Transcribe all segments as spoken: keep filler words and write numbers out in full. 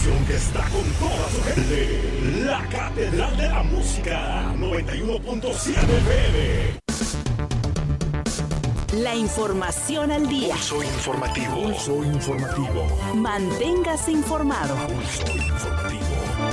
estación que está con toda su gente. La Catedral de la Música, noventa y uno punto siete F M. La información al día. Pulso informativo. Pulso informativo. Manténgase informado. Pulso informativo.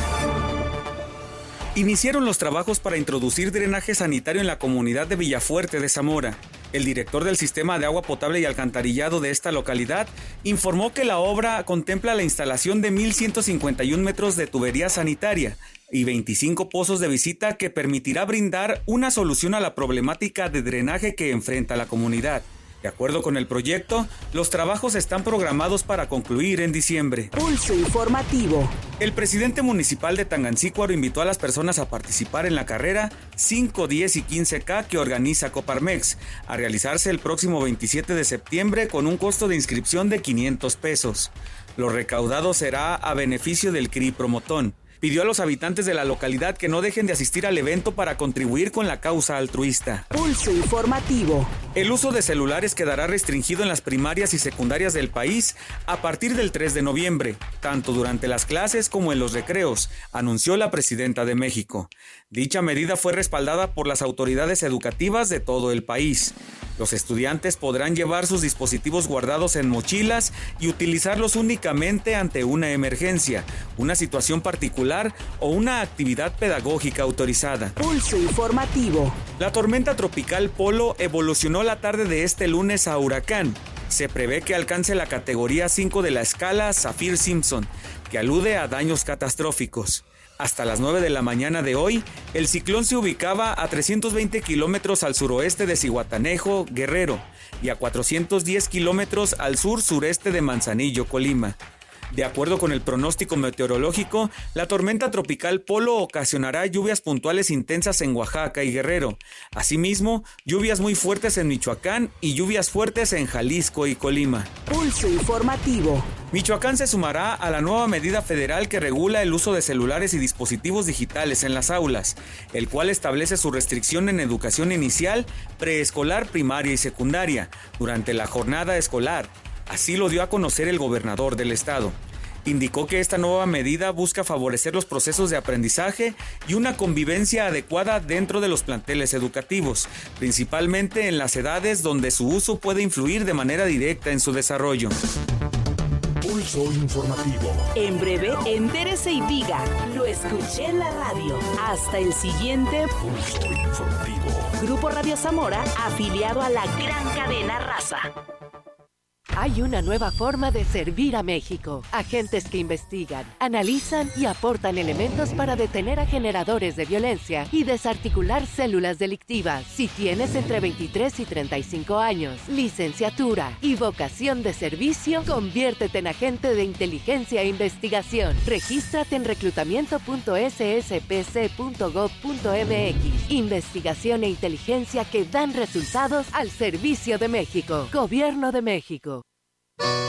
Iniciaron los trabajos para introducir drenaje sanitario en la comunidad de Villafuerte de Zamora. El director del sistema de agua potable y alcantarillado de esta localidad informó que la obra contempla la instalación de mil ciento cincuenta y uno metros de tubería sanitaria y veinticinco pozos de visita que permitirá brindar una solución a la problemática de drenaje que enfrenta la comunidad. De acuerdo con el proyecto, los trabajos están programados para concluir en diciembre. Pulso informativo. El presidente municipal de Tangancícuaro invitó a las personas a participar en la carrera cinco, diez y quince K que organiza Coparmex, a realizarse el próximo veintisiete de septiembre con un costo de inscripción de quinientos pesos. Lo recaudado será a beneficio del C R I Promotón. Pidió a los habitantes de la localidad que no dejen de asistir al evento para contribuir con la causa altruista. Pulso informativo. El uso de celulares quedará restringido en las primarias y secundarias del país a partir del tres de noviembre, tanto durante las clases como en los recreos, anunció la presidenta de México. Dicha medida fue respaldada por las autoridades educativas de todo el país. Los estudiantes podrán llevar sus dispositivos guardados en mochilas y utilizarlos únicamente ante una emergencia, una situación particular o una actividad pedagógica autorizada. Pulso informativo. La tormenta tropical Polo evolucionó la tarde de este lunes a huracán. Se prevé que alcance la categoría cinco de la escala Saffir-Simpson, que alude a daños catastróficos. Hasta las nueve de la mañana de hoy, el ciclón se ubicaba a trescientos veinte kilómetros al suroeste de Zihuatanejo, Guerrero, y a cuatrocientos diez kilómetros al sur-sureste de Manzanillo, Colima. De acuerdo con el pronóstico meteorológico, la tormenta tropical Polo ocasionará lluvias puntuales intensas en Oaxaca y Guerrero. Asimismo, lluvias muy fuertes en Michoacán y lluvias fuertes en Jalisco y Colima. Pulso informativo. Michoacán se sumará a la nueva medida federal que regula el uso de celulares y dispositivos digitales en las aulas, el cual establece su restricción en educación inicial, preescolar, primaria y secundaria, durante la jornada escolar. Así lo dio a conocer el gobernador del estado. Indicó que esta nueva medida busca favorecer los procesos de aprendizaje y una convivencia adecuada dentro de los planteles educativos, principalmente en las edades donde su uso puede influir de manera directa en su desarrollo. Pulso informativo. En breve, entérese y diga, lo escuché en la radio. Hasta el siguiente Pulso informativo. Grupo Radio Zamora, afiliado a la gran cadena Raza. Hay una nueva forma de servir a México. Agentes que investigan, analizan y aportan elementos para detener a generadores de violencia y desarticular células delictivas. Si tienes entre veintitrés y treinta y cinco años, licenciatura y vocación de servicio, conviértete en agente de inteligencia e investigación. Regístrate en reclutamiento punto ese ese pe ce punto gob punto eme equis. Investigación e inteligencia que dan resultados al servicio de México. Gobierno de México.